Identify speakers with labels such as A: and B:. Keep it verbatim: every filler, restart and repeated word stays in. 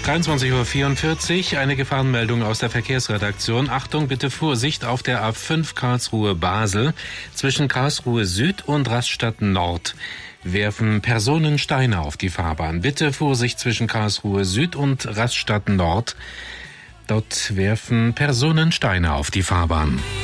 A: dreiundzwanzig Uhr vierundvierzig, eine Gefahrenmeldung aus der Verkehrsredaktion. Achtung, bitte Vorsicht auf der A fünf Karlsruhe-Basel. Zwischen Karlsruhe Süd und Rastatt Nord werfen Personen Steine auf die Fahrbahn. Bitte Vorsicht zwischen Karlsruhe Süd und Rastatt Nord. Dort werfen Personen Steine auf die Fahrbahn.